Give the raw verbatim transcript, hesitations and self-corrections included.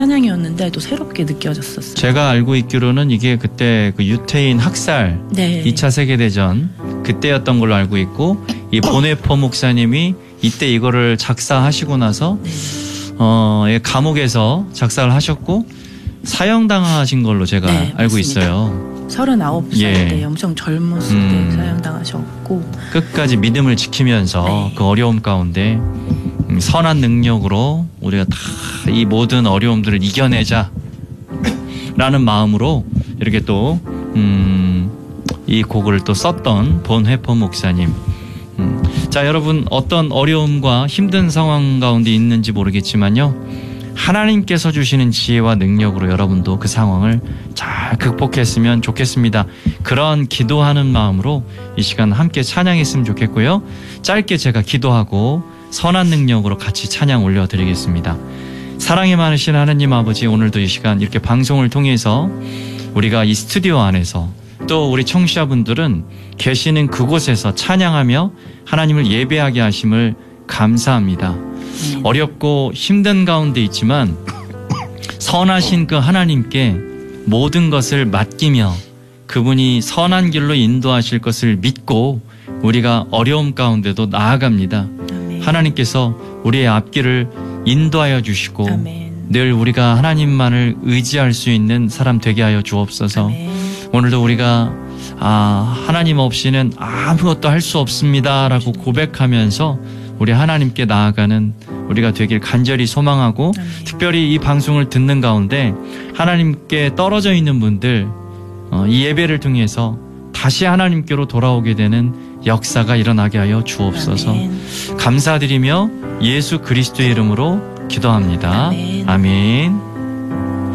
찬양이었는데 또 새롭게 느껴졌었어요. 제가 알고 있기로는 이게 그때 그 유태인 학살 네. 이 차 세계대전 그때였던 걸로 알고 있고, 이 보네포 목사님이 이때 이거를 작사하시고 나서 네. 어, 예, 감옥에서 작사를 하셨고 사형당하신 걸로 제가 네, 알고 맞습니다. 있어요. 서른아홉 살 예. 때 엄청 젊었을 음. 때 사형당하셨고 끝까지 믿음을 지키면서 네. 그 어려움 가운데 음, 선한 능력으로 우리가 다 이 모든 어려움들을 이겨내자 라는 마음으로 이렇게 또 음, 이 곡을 또 썼던 본회포 목사님. 음, 자, 여러분 어떤 어려움과 힘든 상황 가운데 있는지 모르겠지만요, 하나님께서 주시는 지혜와 능력으로 여러분도 그 상황을 잘 극복했으면 좋겠습니다. 그런 기도하는 마음으로 이 시간 함께 찬양했으면 좋겠고요. 짧게 제가 기도하고 선한 능력으로 같이 찬양 올려드리겠습니다. 사랑이 많으신 하나님 아버지, 오늘도 이 시간 이렇게 방송을 통해서 우리가 이 스튜디오 안에서 또 우리 청취자분들은 계시는 그곳에서 찬양하며 하나님을 예배하게 하심을 감사합니다. 네. 어렵고 힘든 가운데 있지만 선하신 그 하나님께 모든 것을 맡기며 그분이 선한 길로 인도하실 것을 믿고 우리가 어려움 가운데도 나아갑니다. 아멘. 하나님께서 우리의 앞길을 인도하여 주시고 아멘. 늘 우리가 하나님만을 의지할 수 있는 사람 되게 하여 주옵소서. 아멘. 오늘도 우리가 아, 하나님 없이는 아무것도 할 수 없습니다 라고 고백하면서 우리 하나님께 나아가는 우리가 되길 간절히 소망하고, 아멘. 특별히 이 방송을 듣는 가운데 하나님께 떨어져 있는 분들 어, 이 예배를 통해서 다시 하나님께로 돌아오게 되는 역사가 일어나게 하여 주옵소서. 아멘. 감사드리며 예수 그리스도의 이름으로 기도합니다. 아멘. 아멘.